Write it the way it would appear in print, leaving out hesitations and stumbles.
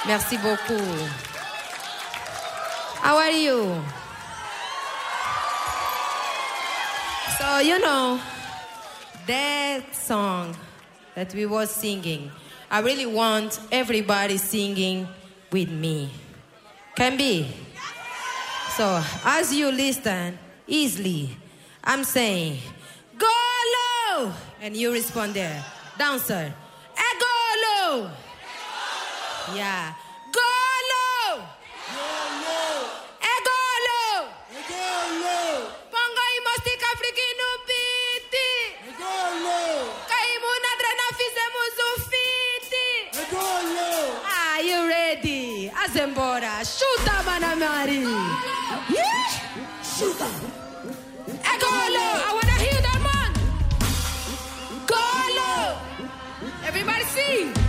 Merci beaucoup. How are you? So, that song that we were singing, I really want everybody singing with me. Can be? So, as you listen easily, I'm saying, go low! And you respond there. Dancer, go low! Yeah. Go low! Go low! Pongo imostic africano piti! Kaimu nadrena fizemos ufiti! Are you ready? Azembora, chuta manamari! Yeah? Chuta! Go low! I wanna hear that man! Go low! Everybody sing!